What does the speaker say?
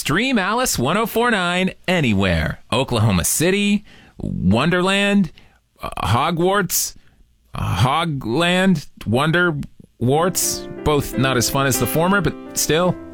Stream Alice 1049 anywhere. Oklahoma City, Wonderland, Hogwarts, Hogland, Wonderwarts. Both not as fun as the former, but still.